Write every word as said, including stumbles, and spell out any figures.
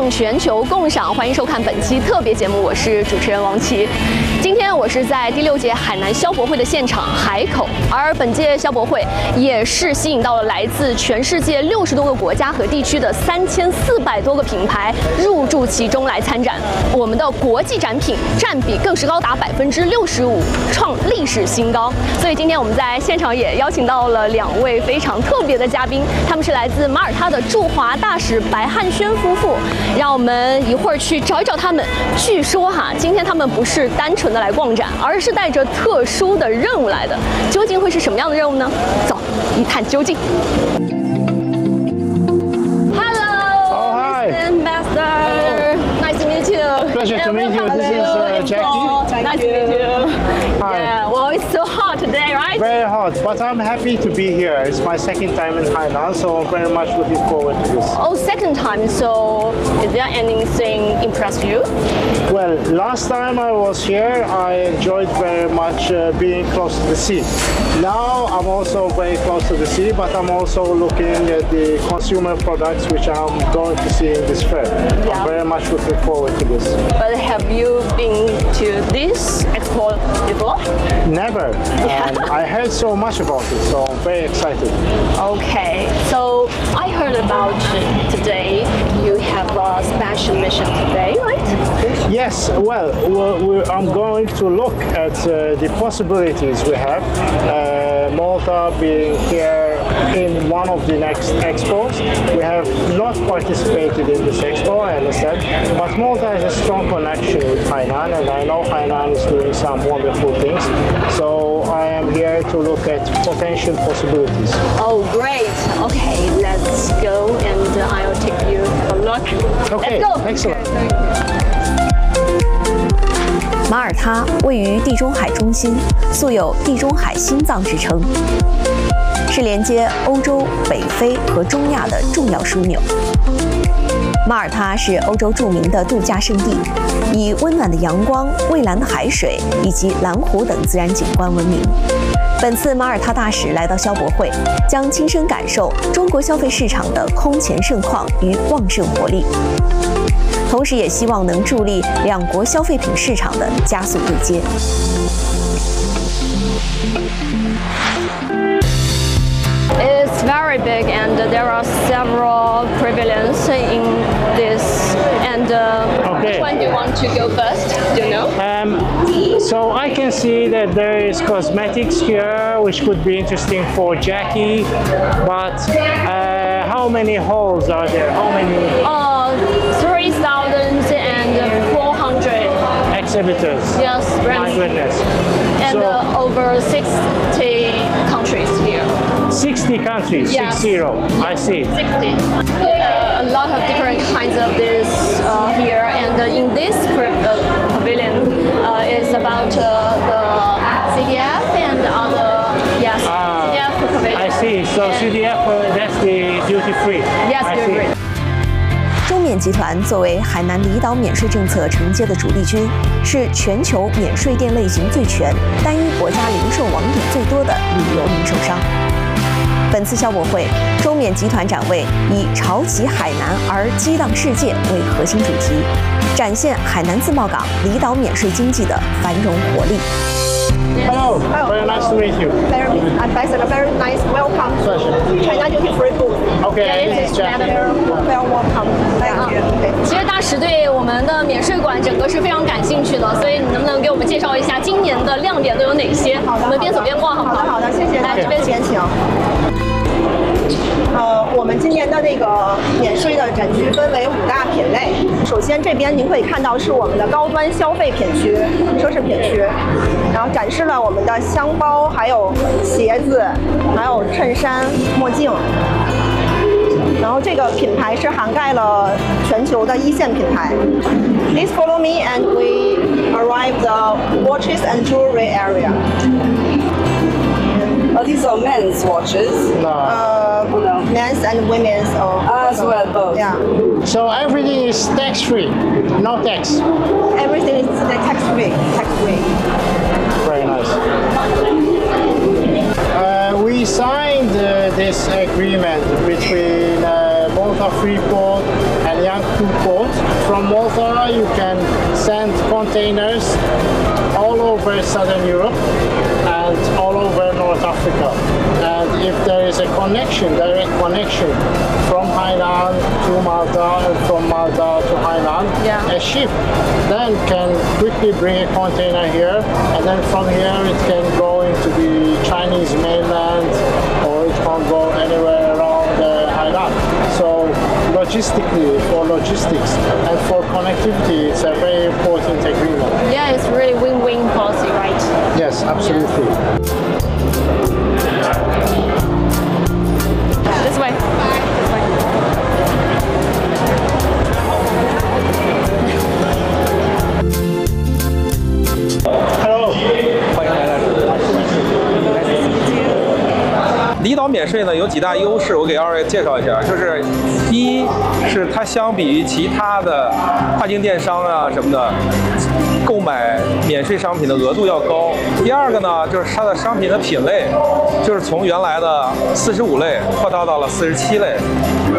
向全球共赏，欢迎收看本期特别节目，我是主持人王琦。今天我是在第六届海南消博会的现场海口，而本届消博会也是吸引到了来自全世界六十多个国家和地区的三千四百多个品牌入驻其中来参展。我们的国际展品占比更是高达百分之六十五，创历史新高。所以今天我们在现场也邀请到了两位非常特别的嘉宾，他们是来自马耳他的驻华大使白汉轩夫妇。让我们一会儿去找一找他们。据说哈，今天他们不是单纯的来逛展，而是带着特殊的任务来的。究竟会是什么样的任务呢？走，一探究竟。Hello, Mister Ambassador. Nice to meet you. Pleasure to meet you. This is uh, Jackie. Nice to meet you. Hi. Yeah. Well, it's so hot today, right? Very hot, but I'm happy to be here. It's my second time in Hainan, so I'm very much looking forward to this. Oh, second time. So, is there anything impressed you? Well, last time I was here, I enjoyed very much uh, being close to the sea. Now I'm also very close to the sea, but I'm also looking at the consumer products which I'm going to see in this fair. Yeah. I'm very much looking forward to this. But have you been to this expo before? Never. Yeah. Um, I heard so much about it, so I'm very excited. Okay, so I heard about today you have a special mission today, right? Yes, well, we're, we're, I'm going to look at uh, the possibilities we have. Uh, Malta being here in one of the next expos. We have not participated in this expo, I understand, but Malta has a strong connection with Hainan, and I know Hainan is doing some wonderful things. So I am here to look at potential possibilities. Oh, great. Okay, let's go and I'll take you a look. Okay, let's go. Excellent. 马耳他位于地中海中心，素有地中海心脏之称，是连接欧洲、北非和中亚的重要枢纽。马耳他是欧洲著名的度假胜地，以温暖的阳光、蔚蓝的海水以及蓝湖等自然景观闻名。本次马耳他大使来到消博会，将亲身感受中国消费市场的空前盛况与旺盛活力。同时也希望能助力两国消费品市场的加速对接。 It's very big and there are several pavilions in this. And uh, Okay. which one do you want to go first? Do you know? Um, so I can see that there is cosmetics here, which could be interesting for Jackie. But uh, how many halls are there? How many Uh, three thousand four hundred. exhibitors? Yes, My brands. goodness. And So uh, over sixty countries here. sixty countries, Yes. six zero. I see. sixty. Uh, a lot of different kinds of this uh, here, and uh, in this uh, pavilion uh, is about uh, the C D F and other yes Ah, C D F pavilion. I see. So And- C D F, uh, that's the duty free. Yes, I you're see. right. 中缅集团作为海南离岛免税政策承接的主力军，是全球免税店类型最全、单一国家零售网点最多的旅游零售商。本次消博会，中缅集团展位以“潮起海南而激荡世界”为核心主题，展现海南自贸港离岛免税经济的繁荣活力。 Hello. Hello. Very nice to meet you. Very ambassador, very nice. Welcome to China Duty Free booth. Okay, this is Jackie. Well, welcome. Thank you. Okay. 其实大使对我们的免税馆整个是非常感兴趣的，所以你能不能给我们介绍一下今年的亮点都有哪些？ 好的我们边走边逛，好不好？ 好的，好的，谢谢。 来这边请。 请。呃，我们今年的那个免税的展区分为五大品类。首先这边您可以看到是我们的高端消费品区、奢侈品区，然后展示了我们的箱包，还有鞋子，还有衬衫、墨镜。然后这个品牌是涵盖了全球的一线品牌。Please follow me and we arrive the watches and jewelry area. Oh, these are men's watches. No. Uh, No. men's and women's. Or As well, both. Yeah. So everything is tax free, no tax. Everything is tax free. Tax free. Very nice. Uh, we signed uh, this agreement between uh, Malta Freeport and Young port. From Malta, you can send containers all over Southern Europe and all over North Africa. And if there is a connection, direct connection from Hainan to Malta and from Malta to Hainan, Yeah. a ship then can quickly bring a container here, and then from here it can go into the Chinese mainland, or it can go anywhere around uh, Hainan. So logistically, for logistics and for connectivity, it's a very important agreement. Yeah, it's really win-win policy, right? Yes, absolutely. This way. This way. Hello. 欢迎来到离岛免税呢，有几大优势，我给二位介绍一下。就是第一是它相比于其他的跨境电商啊什么的，购买免税商品的额度要高。第二个呢，就是它的商品的品类，就是从原来的四十五类扩大到了四十七类。